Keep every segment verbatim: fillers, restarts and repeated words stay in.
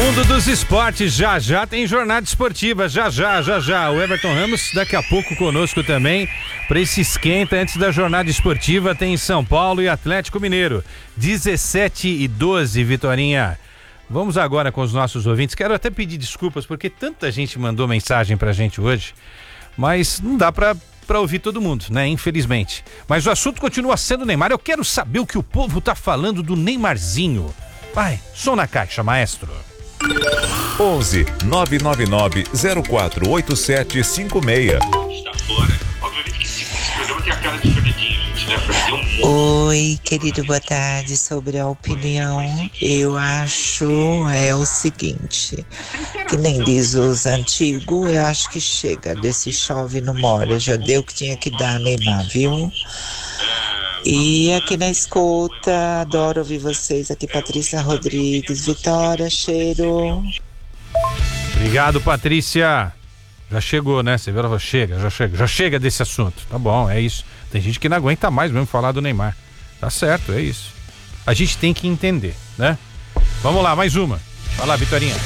Mundo dos esportes, já já tem jornada esportiva, já já, já já. O Everton Ramos daqui a pouco conosco também para esse esquenta antes da jornada esportiva. Tem São Paulo e Atlético Mineiro, dezessete e doze, Vitorinha. Vamos agora com os nossos ouvintes. Quero até pedir desculpas porque tanta gente mandou mensagem pra gente hoje, mas não dá pra, pra ouvir todo mundo, né? Infelizmente. Mas o assunto continua sendo Neymar. Eu quero saber o que o povo tá falando do Neymarzinho. Vai, som na caixa, maestro. onze nove nove nove zero quatro oito sete cinco seis. Está fora. Obviamente que esse programa tem a cara de Fernandinho, gente, né? Fernandinho. Oi, querido, boa tarde. Sobre a opinião, eu acho é o seguinte, que nem diz os antigos, eu acho que chega desse chove no molha, já deu o que tinha que dar, Neymar, viu? E aqui na escuta, adoro ouvir vocês, aqui Patrícia Rodrigues, Vitória, cheiro. Obrigado, Patrícia. Já chegou, né? Você viu? Chega, já chega, já chega desse assunto. Tá bom, é isso. Tem gente que não aguenta mais mesmo falar do Neymar. Tá certo, é isso. A gente tem que entender, né? Vamos lá, mais uma. Vai lá, Vitorinha.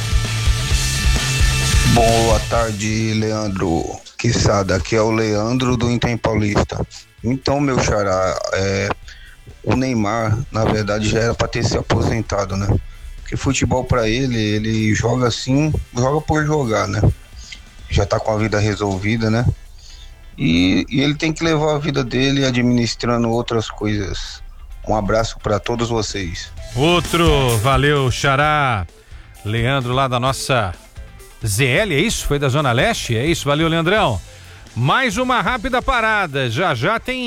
Boa tarde, Leandro Quissada. Aqui é o Leandro do Intem Paulista. Então, meu xará, é, o Neymar, na verdade, já era para ter se aposentado, né? Porque futebol para ele, ele joga assim, joga por jogar, né? Já tá com a vida resolvida, né? E, e ele tem que levar a vida dele administrando outras coisas. Um abraço para todos vocês. Outro, valeu, xará. Leandro lá da nossa Z L, é isso? Foi da Zona Leste? É isso, valeu, Leandrão. Mais uma rápida parada, já já tem